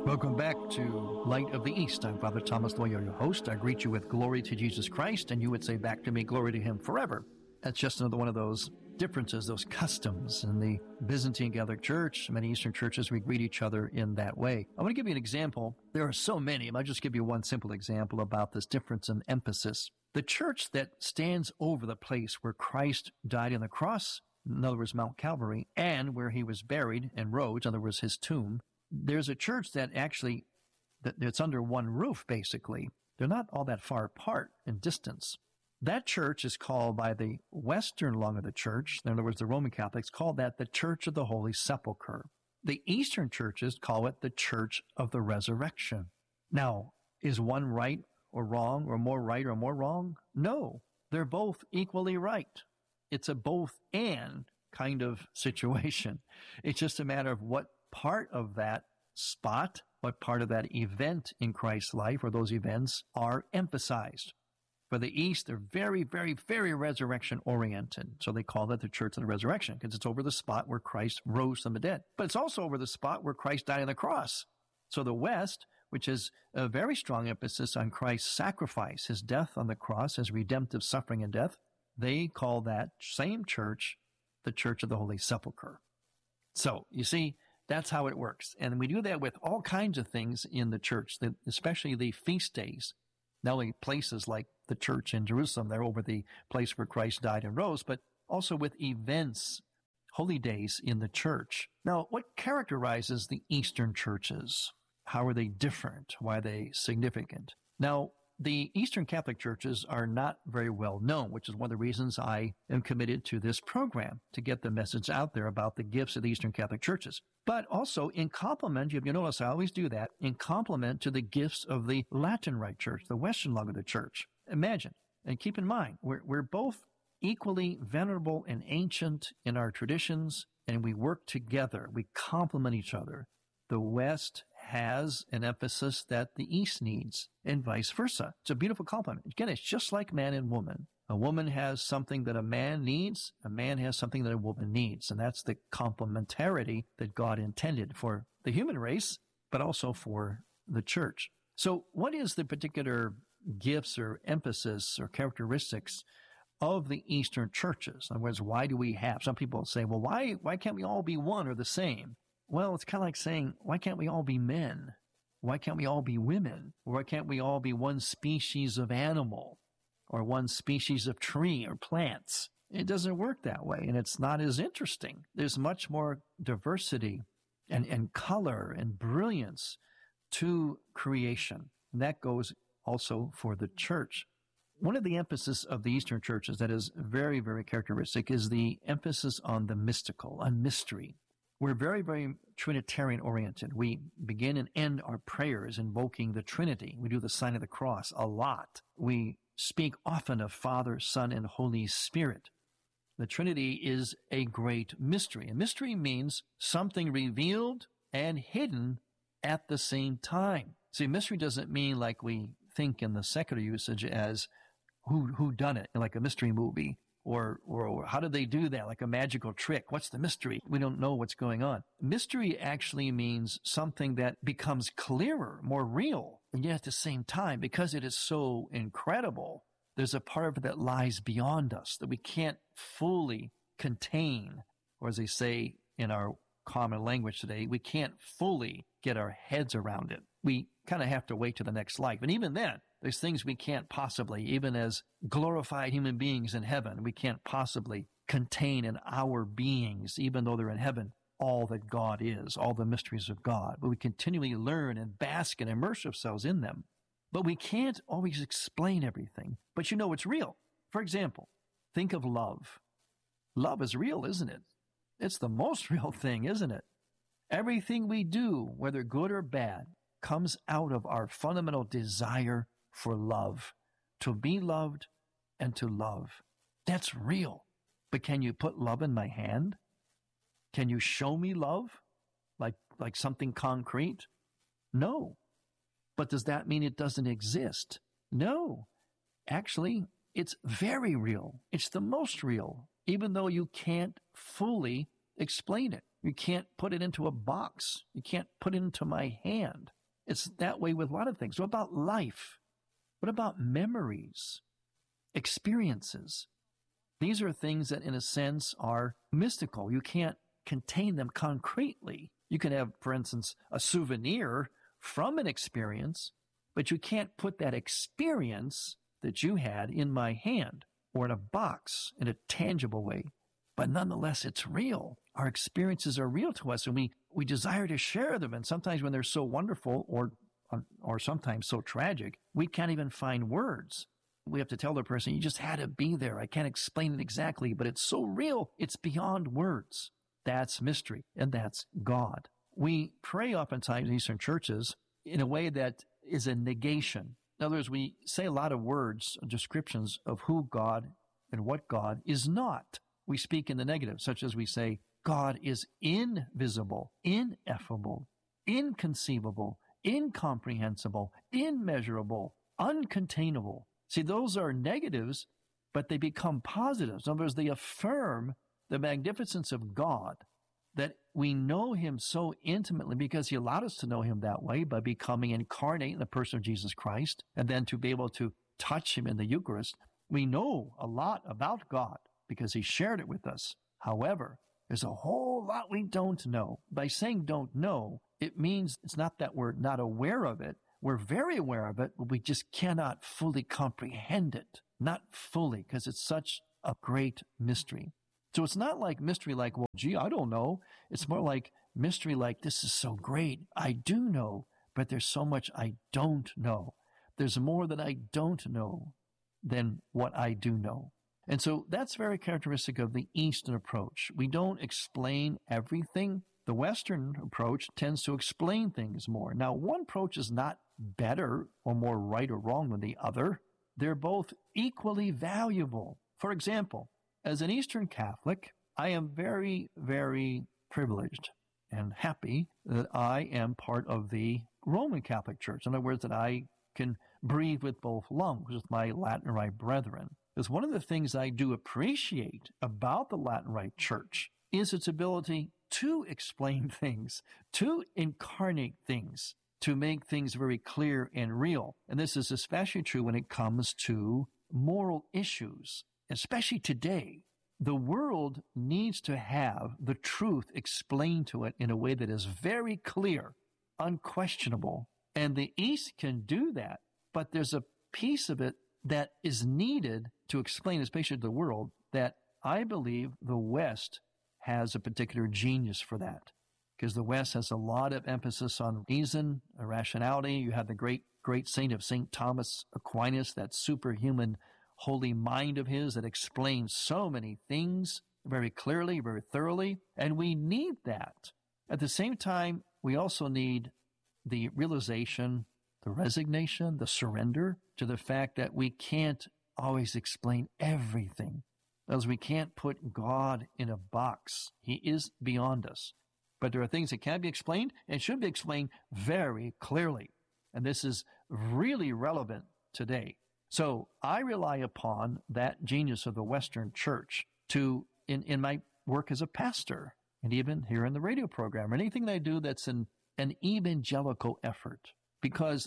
Welcome back to Light of the East. I'm Father Thomas Loya, your host. I greet you with glory to Jesus Christ, and you would say back to me, glory to him forever. That's just another one of those differences, those customs. In the Byzantine Catholic Church, many Eastern churches, we greet each other in that way. I want to give you an example. There are so many. I'll just give you one simple example about this difference in emphasis. The church that stands over the place where Christ died on the cross, in other words, Mount Calvary, and where he was buried and rose, in other words, his tomb, there's a church that actually, it's under one roof, basically. They're not all that far apart in distance. That church is called by the Western lung of the church, in other words, the Roman Catholics, call that the Church of the Holy Sepulchre. The Eastern churches call it the Church of the Resurrection. Now, is one right or wrong, or more right or more wrong? No, they're both equally right. It's a both and kind of situation. It's just a matter of what part of that spot, what part of that event in Christ's life or those events are emphasized. For the East, they're very, very, very resurrection-oriented. So they call it the Church of the Resurrection because it's over the spot where Christ rose from the dead. But it's also over the spot where Christ died on the cross. So the West, which is a very strong emphasis on Christ's sacrifice, his death on the cross, his redemptive suffering and death, they call that same church the Church of the Holy Sepulchre. So, you see, that's how it works. And we do that with all kinds of things in the church, especially the feast days. Not only places like the church in Jerusalem, they're over the place where Christ died and rose, but also with events, holy days in the church. Now, what characterizes the Eastern churches? How are they different? Why are they significant? Now, the Eastern Catholic churches are not very well known, which is one of the reasons I am committed to this program, to get the message out there about the gifts of the Eastern Catholic churches. But also in complement, you notice I always do that, in complement to the gifts of the Latin Rite Church, the Western lung of the church. Imagine, and keep in mind, we're both equally venerable and ancient in our traditions, and we work together. We complement each other. The West has an emphasis that the East needs, and vice versa. It's a beautiful complement. Again, it's just like man and woman. A woman has something that a man needs. A man has something that a woman needs. And that's the complementarity that God intended for the human race, but also for the church. So what is the particular gifts or emphasis or characteristics of the Eastern churches? In other words, why do we have? Some people say, well, why can't we all be one or the same? Well, it's kind of like saying, why can't we all be men? Why can't we all be women? Or why can't we all be one species of animal or one species of tree or plants? It doesn't work that way, and it's not as interesting. There's much more diversity and color and brilliance to creation. And that goes also for the church. One of the emphasis of the Eastern churches that is very, very characteristic is the emphasis on the mystical, on mystery. We're very, very Trinitarian-oriented. We begin and end our prayers invoking the Trinity. We do the sign of the cross a lot. We speak often of Father, Son, and Holy Spirit. The Trinity is a great mystery. And mystery means something revealed and hidden at the same time. See, mystery doesn't mean like we think in the secular usage as who done it, like a mystery movie. Or how did they do that? Like a magical trick. What's the mystery? We don't know what's going on. Mystery actually means something that becomes clearer, more real. And yet at the same time, because it is so incredible, there's a part of it that lies beyond us that we can't fully contain. Or as they say in our common language today, we can't fully get our heads around it. We kind of have to wait to the next life. And even then, there's things we can't possibly, even as glorified human beings in heaven, we can't possibly contain in our beings, even though they're in heaven, all that God is, all the mysteries of God. But we continually learn and bask and immerse ourselves in them. But we can't always explain everything. But you know it's real. For example, think of love. Love is real, isn't it? It's the most real thing, isn't it? Everything we do, whether good or bad, comes out of our fundamental desire for love, to be loved and to love. That's real. But can you put love in my hand? Can you show me love like something concrete? No. But does that mean it doesn't exist? No. Actually, it's very real. It's the most real, even though you can't fully explain it. You can't put it into a box. You can't put it into my hand. It's that way with a lot of things. What about life? What about memories, experiences? These are things that, in a sense, are mystical. You can't contain them concretely. You can have, for instance, a souvenir from an experience, but you can't put that experience that you had in my hand or in a box in a tangible way. But nonetheless, it's real. Our experiences are real to us, and we desire to share them. And sometimes when they're so wonderful or sometimes so tragic, we can't even find words. We have to tell the person, you just had to be there. I can't explain it exactly, but it's so real, it's beyond words. That's mystery, and that's God. We pray oftentimes in Eastern churches in a way that is a negation. In other words, we say a lot of words, descriptions of who God and what God is not. We speak in the negative, such as we say, God is invisible, ineffable, inconceivable, incomprehensible, immeasurable, uncontainable. See, those are negatives, but they become positives. In other words, they affirm the magnificence of God, that we know him so intimately because he allowed us to know him that way by becoming incarnate in the person of Jesus Christ, and then to be able to touch him in the Eucharist. We know a lot about God because he shared it with us. However, there's a whole lot we don't know. By saying don't know, it means it's not that we're not aware of it. We're very aware of it, but we just cannot fully comprehend it. Not fully, because it's such a great mystery. So it's not like mystery like, well, gee, I don't know. It's more like mystery like, this is so great. I do know, but there's so much I don't know. There's more that I don't know than what I do know. And so that's very characteristic of the Eastern approach. We don't explain everything. The Western approach tends to explain things more. Now, one approach is not better or more right or wrong than the other. They're both equally valuable. For example, as an Eastern Catholic, I am very, very privileged and happy that I am part of the Roman Catholic Church. In other words, that I can breathe with both lungs with my Latin Rite brethren. Because one of the things I do appreciate about the Latin Rite Church is its ability to explain things, to incarnate things, to make things very clear and real. And this is especially true when it comes to moral issues, especially today. The world needs to have the truth explained to it in a way that is very clear, unquestionable. And the East can do that, but there's a piece of it that is needed to explain, especially to the world, that I believe the West has a particular genius for that. Because the West has a lot of emphasis on reason, rationality. You have the great saint of St. Thomas Aquinas, that superhuman holy mind of his that explains so many things very clearly, very thoroughly. And we need that. At the same time, we also need the realization, the resignation, the surrender to the fact that we can't always explain everything. As we can't put God in a box. He is beyond us. But there are things that can be explained and should be explained very clearly. And this is really relevant today. So I rely upon that genius of the Western Church to, in my work as a pastor, and even here in the radio program, or anything that I do that's an evangelical effort, because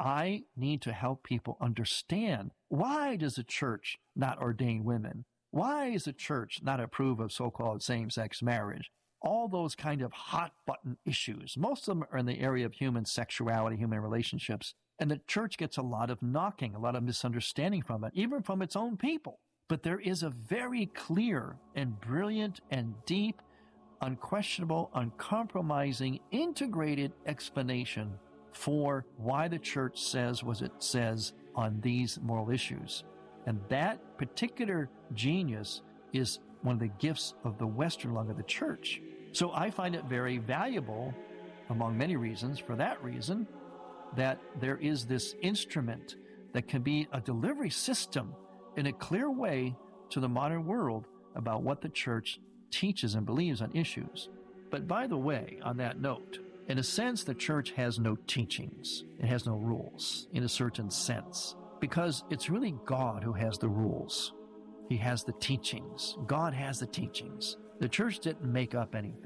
I need to help people understand, why does the church not ordain women? Why is the church not approve of so-called same-sex marriage? All those kind of hot-button issues. Most of them are in the area of human sexuality, human relationships. And the church gets a lot of knocking, a lot of misunderstanding from it, even from its own people. But there is a very clear and brilliant and deep, unquestionable, uncompromising, integrated explanation for why the church says what it says on these moral issues. And that particular genius is one of the gifts of the Western lung of the church. So I find it very valuable, among many reasons, for that reason, that there is this instrument that can be a delivery system in a clear way to the modern world about what the church teaches and believes on issues. But by the way, on that note, in a sense, the church has no teachings. It has no rules, in a certain sense, because it's really God who has the rules. He has the teachings. God has the teachings. The church didn't make up anything.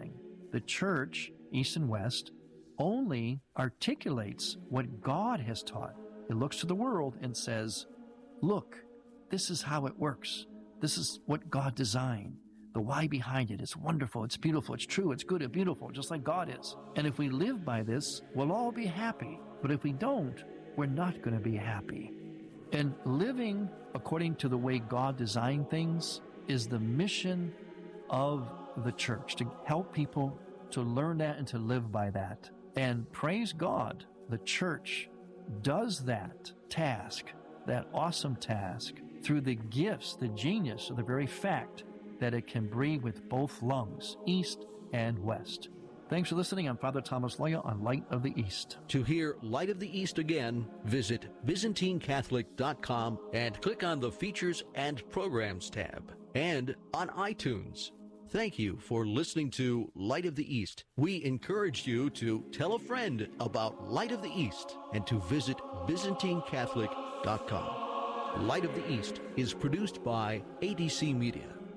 The church, East and West, only articulates what God has taught. It looks to the world and says, look, this is how it works. This is what God designed. The why behind it. It's wonderful. It's beautiful. It's true. It's good and beautiful, just like God is. And if we live by this, we'll all be happy. But if we don't, we're not going to be happy. And living according to the way God designed things is the mission of the church, to help people to learn that and to live by that. And praise God, the church does that task, that awesome task, through the gifts, the genius of the very fact that it can breathe with both lungs, East and West. Thanks for listening. I'm Father Thomas Loya on Light of the East. To hear Light of the East again, visit ByzantineCatholic.com and click on the Features and Programs tab, and on iTunes. Thank you for listening to Light of the East. We encourage you to tell a friend about Light of the East and to visit ByzantineCatholic.com. Light of the East is produced by ADC Media.